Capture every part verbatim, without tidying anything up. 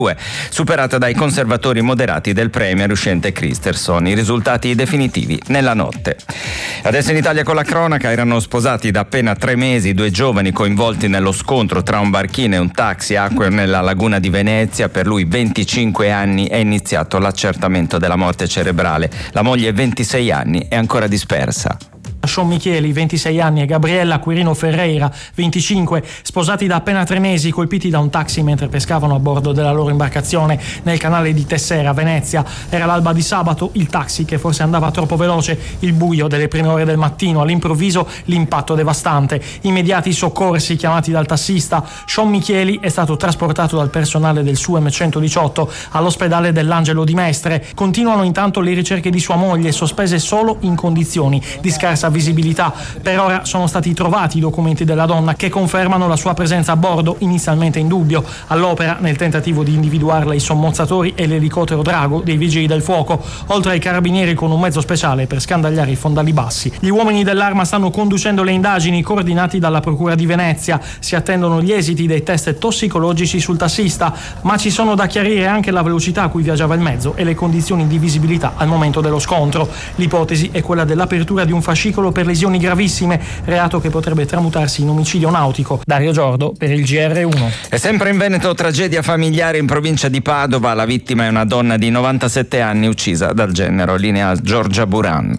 superata dai conservatori moderati del premier uscente Kristersson. I risultati definitivi nella notte. Adesso in Italia con la cronaca: erano sposati da appena tre mesi due giovani coinvolti nello scontro tra un barchino e un taxi acque nella laguna di Venezia. Per lui, venticinque anni, è iniziato l'accertamento della morte cerebrale. La moglie, ventisei anni, è ancora dispersa. Sean Micheli, ventisei anni, e Gabriella Quirino Ferreira, venticinque, sposati da appena tre mesi, colpiti da un taxi mentre pescavano a bordo della loro imbarcazione nel canale di Tessera, Venezia. Era l'alba di sabato, il taxi che forse andava troppo veloce, il buio delle prime ore del mattino, all'improvviso l'impatto devastante. Immediati soccorsi chiamati dal tassista. Sean Micheli è stato trasportato dal personale del S U M centodiciotto all'ospedale dell'Angelo di Mestre. Continuano intanto le ricerche di sua moglie, sospese solo in condizioni di scarsa visibilità. Per ora sono stati trovati i documenti della donna che confermano la sua presenza a bordo, inizialmente in dubbio. All'opera, nel tentativo di individuarla, i sommozzatori e l'elicottero Drago dei vigili del fuoco, oltre ai carabinieri con un mezzo speciale per scandagliare i fondali bassi. Gli uomini dell'Arma stanno conducendo le indagini, coordinati dalla Procura di Venezia. Si attendono gli esiti dei test tossicologici sul tassista, ma ci sono da chiarire anche la velocità a cui viaggiava il mezzo e le condizioni di visibilità al momento dello scontro. L'ipotesi è quella dell'apertura di un fascicolo per lesioni gravissime, reato che potrebbe tramutarsi in omicidio nautico. Dario Giordo per il G R uno. E sempre in Veneto, tragedia familiare in provincia di Padova. La vittima è una donna di novantasette anni uccisa dal genero. Linea Giorgia Buran.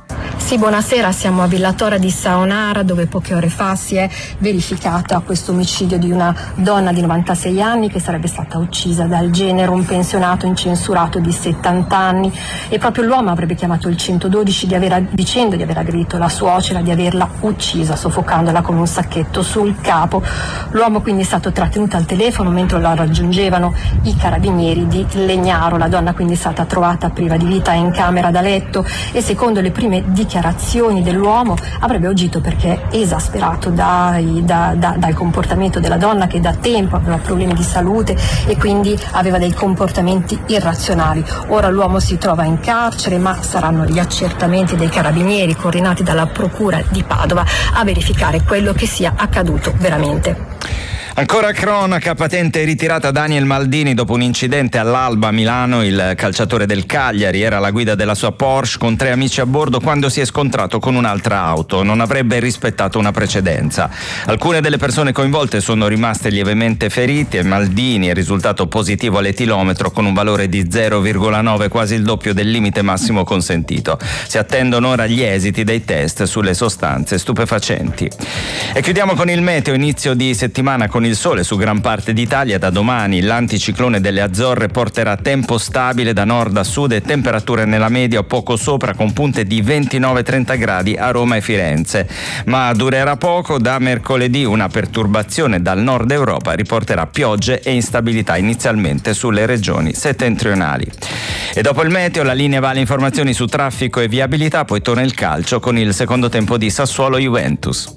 Sì, buonasera, siamo a Villatora di Saonara, dove poche ore fa si è verificato questo omicidio di una donna di novantasei anni che sarebbe stata uccisa dal genero, un pensionato incensurato di settanta anni, e proprio l'uomo avrebbe chiamato il centododici di aver, dicendo di aver aggredito la suocera, di averla uccisa soffocandola con un sacchetto sul capo. L'uomo quindi è stato trattenuto al telefono mentre lo raggiungevano i carabinieri di Legnaro. La donna quindi è stata trovata priva di vita in camera da letto e, secondo le prime dichiarazioni dell'uomo, avrebbe agito perché esasperato dai, da, da, dal comportamento della donna, che da tempo aveva problemi di salute e quindi aveva dei comportamenti irrazionali. Ora l'uomo si trova in carcere, ma saranno gli accertamenti dei carabinieri coordinati dalla Procura di Padova a verificare quello che sia accaduto veramente. Ancora cronaca: patente ritirata Daniel Maldini dopo un incidente all'Alba a Milano. Il calciatore del Cagliari era alla guida della sua Porsche con tre amici a bordo quando si è scontrato con un'altra auto. Non avrebbe rispettato una precedenza. Alcune delle persone coinvolte sono rimaste lievemente ferite e Maldini è risultato positivo all'etilometro con un valore di zero virgola nove, quasi il doppio del limite massimo consentito. Si attendono ora gli esiti dei test sulle sostanze stupefacenti. E chiudiamo con il meteo. Inizio di settimana con il sole su gran parte d'Italia. Da domani l'anticiclone delle Azzorre porterà tempo stabile da nord a sud e temperature nella media o poco sopra, con punte di ventinove trenta gradi a Roma e Firenze. Ma durerà poco. Da mercoledì una perturbazione dal nord Europa riporterà piogge e instabilità inizialmente sulle regioni settentrionali. E dopo il meteo la linea va alle informazioni su traffico e viabilità, poi torna il calcio con il secondo tempo di Sassuolo-Juventus.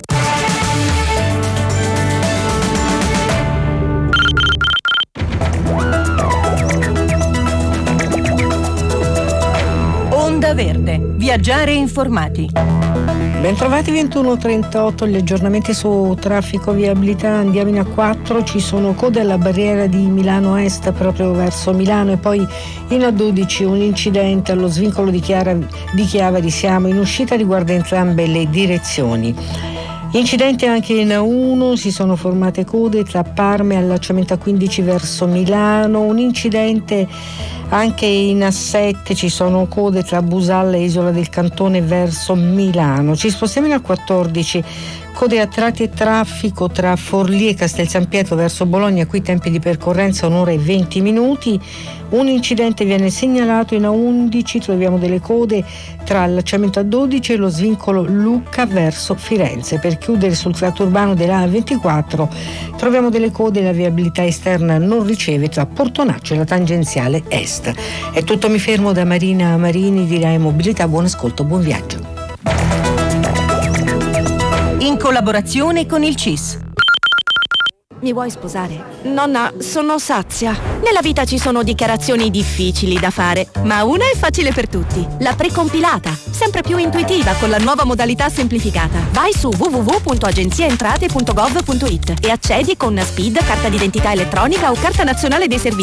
Verde, viaggiare informati. Bentrovati. Ventuno e trentotto, gli aggiornamenti su traffico e viabilità. Andiamo in A quattro, ci sono code alla barriera di Milano Est proprio verso Milano, e poi in A dodici un incidente allo svincolo di, Chiara, di Chiavari. Siamo in uscita, riguarda entrambe le direzioni. Incidenti anche in A uno, si sono formate code tra Parma e allacciamento A quindici verso Milano. Un incidente anche in A sette, ci sono code tra Busalla e Isola del Cantone verso Milano. Ci spostiamo in A quattordici, code a tratti e traffico tra Forlì e Castel San Pietro verso Bologna, qui tempi di percorrenza un'ora e venti minuti. Un incidente viene segnalato in A undici, troviamo delle code tra allacciamento A dodici e lo svincolo Lucca verso Firenze. Per chiudere sul tratto urbano della A ventiquattro troviamo delle code, la viabilità esterna non riceve tra Portonaccio e la tangenziale est. È tutto, mi fermo. Da Marina Marini di Rai Mobilità, buon ascolto, buon viaggio. In collaborazione con il C I S. Mi vuoi sposare? Nonna, sono sazia. Nella vita ci sono dichiarazioni difficili da fare, ma una è facile per tutti. La precompilata, sempre più intuitiva con la nuova modalità semplificata. Vai su w w w punto agenzia entrate punto gov punto it e accedi con SPID, carta d'identità elettronica o carta nazionale dei servizi.